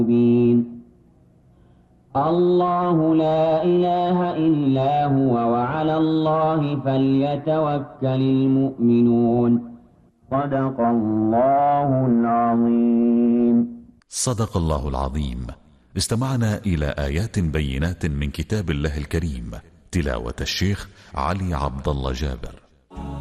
الله لا إله إلا هو وعلى الله فليتوكل المؤمنون. صدق الله العظيم. صدق الله العظيم. استمعنا إلى آيات بينات من كتاب الله الكريم، تلاوة الشيخ علي عبد الله جابر.